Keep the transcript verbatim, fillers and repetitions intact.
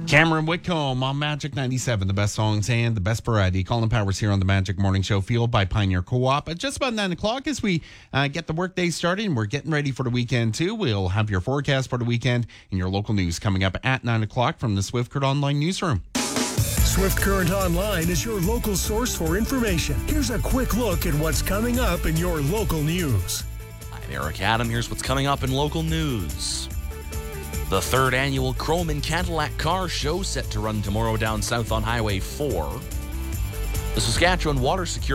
Cameron Whitcomb on Magic ninety-seven, the best songs and the best variety. Colin Powers here on the Magic Morning Show, fueled by Pioneer Co-op. At just about nine o'clock as we uh, get the workday started, and we're getting ready for the weekend too. We'll have your forecast for the weekend and your local news coming up at nine o'clock from the Swift Current Online newsroom. Swift Current Online is your local source for information. Here's a quick look at what's coming up in your local news. I'm Eric Adam. Here's what's coming up in local news. The third annual Chrome and Cadillac Car Show set to run tomorrow down south on Highway four. The Saskatchewan Water Security